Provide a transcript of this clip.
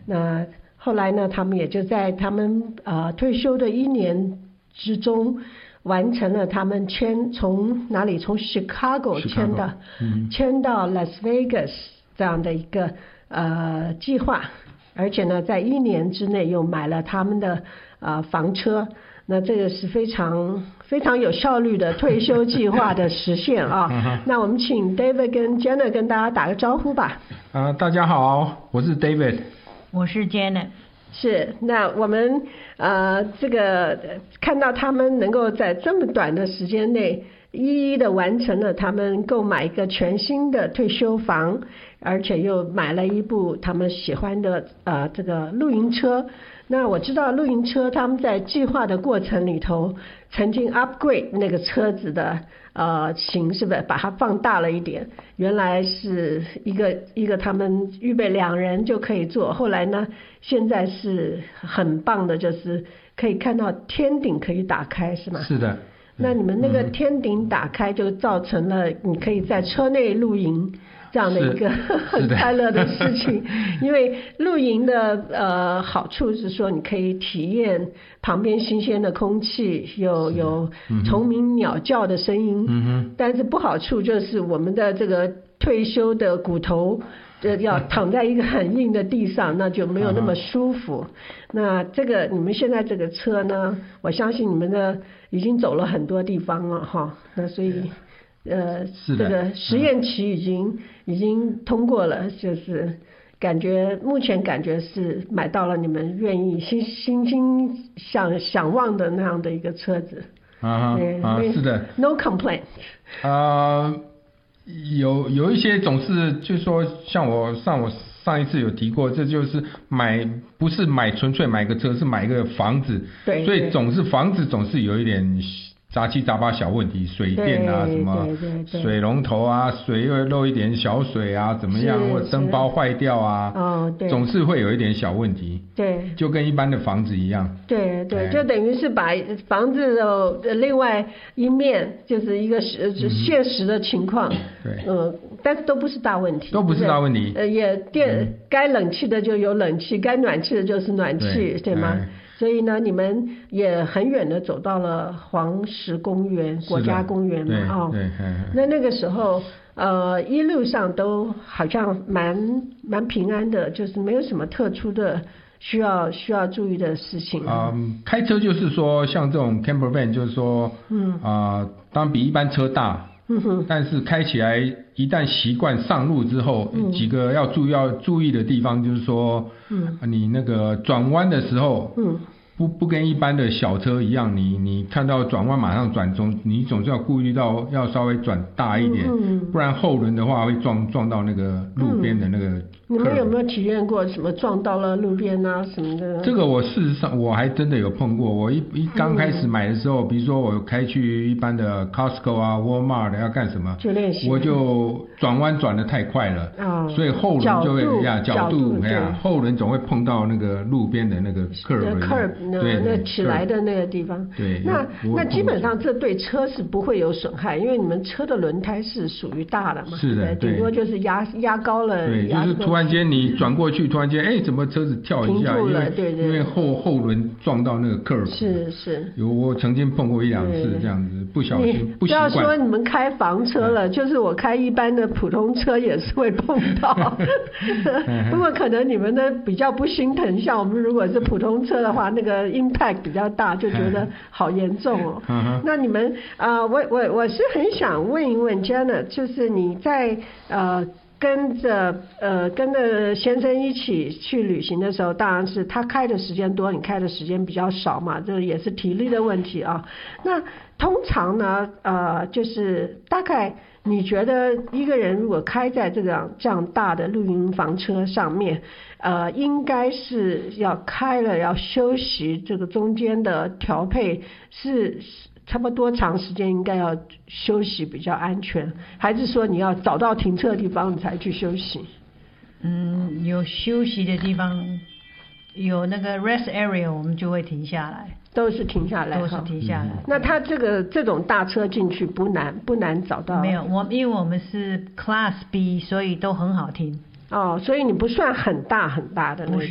那后来呢，他们也就在他们退休的1年之中，完成了他们从哪里？从 Chicago 迁到 Las Vegas 这样的一个计划，而且呢，在1年之内又买了他们的房车。那这个是非常非常有效率的退休计划的实现啊。那我们请 David 跟 Janet 跟大家打个招呼吧。 大家好，我是 David， 我是 Janet。 是，那我们这个看到他们能够在这么短的时间内一一的完成了他们购买一个全新的退休房，而且又买了一部他们喜欢的这个露营车。那我知道露营车他们在计划的过程里头曾经 upgrade 那个车子的型，是不是把它放大了一点？原来是一个他们预备2人就可以坐，后来呢现在是很棒的，就是可以看到天顶可以打开，是吗？ 是的。 那你们那个天顶打开就造成了你可以在车内露营这样的一个很快乐的事情。因为露营的好处是说你可以体验旁边新鲜的空气，有虫鸣鸟叫的声音，但是不好处就是我们的这个退休的骨头要躺在一个很硬的地上，那就没有那么舒服。那这个你们现在这个车呢，我相信你们的已经走了很多地方了哈。那所以这个实验期已经通过了，就是目前感觉是买到了你们愿意心想望的那样的一个车子。 是的。 No complaint。 有一些总是就是说，像我上一次有提过，这就是不是纯粹买个车，是买一个房子。 对。 所以房子总是有一点杂七杂八小问题，水电啊，什么水龙头啊，水又漏一点小水啊，怎么样，或者灯泡坏掉啊， 对， 总是会有一点小问题。 对， 就跟一般的房子一样。 对，就等于是把房子的另外一面，就是一个现实的情况。 对。 但是都不是大问题。 都不是大问题。 该冷气的就有冷气，该暖气的就是暖气，对吗？所以呢，你们也很远的走到了黄石公园国家公园嘛，那个时候一路上都好像蛮平安的，就是没有什么特殊的需要注意的事情。 开车就是说像这种 camper van 就是说当然比一般车大，但是开起来一旦习惯上路之后，几个要注意的地方就是说，你那个转弯的时候，不跟一般的小车一样，你看到转弯马上转，你总是要顾虑到要稍微转大一点，不然后轮的话会撞到那个路边的那个。 你们有没有体验过什么撞到了路边啊什么的？ 这个事实上我还真的有碰过。我一刚开始买的时候，比如说我开去一般的 Costco 啊 Walmart 要干什么， 就练习， 我就转弯转得太快了，所以后轮就会角度后轮总会碰到那个路边的那个 curb 那起来的那个地方。 对。 那基本上这对车是不会有损害，因为你们车的轮胎是属于大的嘛。 是的。 顶多就是压高了。 对，就是突然间你转过去，突然间怎么车子跳一下，因为后轮撞到那个 curb。 是。 我曾经碰过1-2次这样子，不小心不习惯。 不要说你们开房车了，就是我开一般的普通车也是会碰到。不过可能你们的比较不心疼，像我们如果是普通车的话，那个 impact 比较大，就觉得好严重哦。那你们我是很想问一问 Janet， 就是你在跟着先生一起去旅行的时候，当然是他开的时间多，你开的时间比较少嘛，这也是体力的问题啊。那通常呢，就是大概你觉得一个人如果开在这样大的露营房车上面，应该是要开了要休息，这个中间的调配是差不多长时间应该要休息比较安全，还是说你要找到停车的地方你才去休息？ 有休息的地方，有那个 rest area 我们就会停下来。 都是停下来。那他这种大车进去不难找到？ 没有，因为我们是 Class B， 所以都很好停。 所以你不算很大的那种。